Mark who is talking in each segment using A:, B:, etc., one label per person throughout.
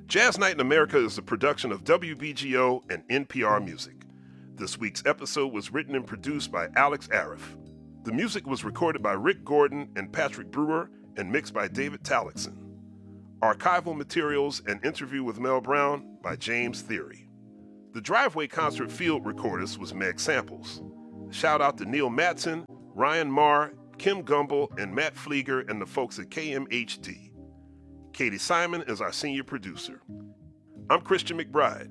A: Jazz Night in America is a production of WBGO and NPR Music. This week's episode was written and produced by Alex Arif. The music was recorded by Rick Gordon and Patrick Brewer and mixed by David Tallickson. Archival materials and interview with Mel Brown by James Theory. The Driveway Concert field recordist was Meg Samples. Shout out to Neil Matson, Ryan Marr, Kim Gumble, and Matt Flieger and the folks at KMHD. Katie Simon is our senior producer. I'm Christian McBride.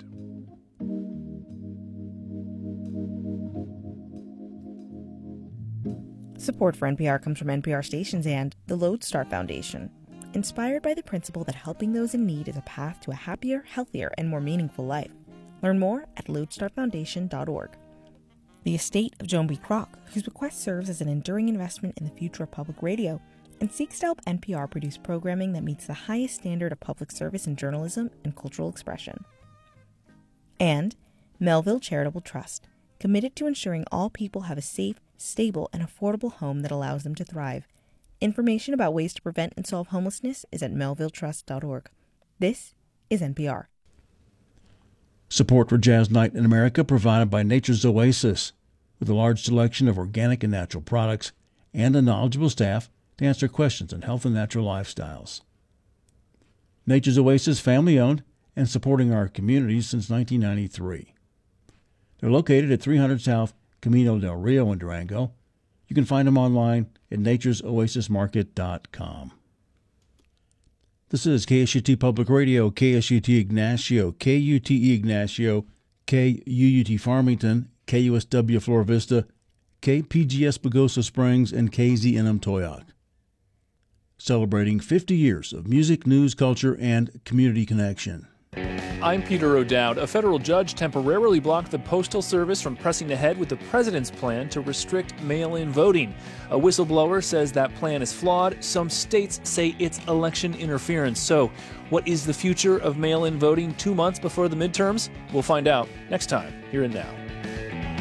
B: Support for NPR comes from NPR stations and the Lodestar Foundation, inspired by the principle that helping those in need is a path to a happier, healthier, and more meaningful life. Learn more at lodestarfoundation.org. The estate of Joan B. Kroc, whose bequest serves as an enduring investment in the future of public radio and seeks to help NPR produce programming that meets the highest standard of public service in journalism and cultural expression. And Melville Charitable Trust, committed to ensuring all people have a safe, stable, and affordable home that allows them to thrive. Information about ways to prevent and solve homelessness is at melvilletrust.org. This is NPR.
C: Support for Jazz Night in America provided by Nature's Oasis, with a large selection of organic and natural products and a knowledgeable staff to answer questions on health and natural lifestyles. Nature's Oasis, family-owned and supporting our communities since 1993. They're located at 300 South Camino del Rio in Durango. You can find them online at naturesoasismarket.com. This is KSUT Public Radio, KSUT Ignacio, KUTE Ignacio, KUUT Farmington, KUSW Flora Vista, KPGS Pagosa Springs, and KZNM Toyoc. Celebrating 50 years of music, news, culture, and community connection.
D: I'm Peter O'Dowd. A federal judge temporarily blocked the Postal Service from pressing ahead with the president's plan to restrict mail-in voting. A whistleblower says that plan is flawed. Some states say it's election interference. So, what is the future of mail-in voting 2 months before the midterms? We'll find out next time here and Now.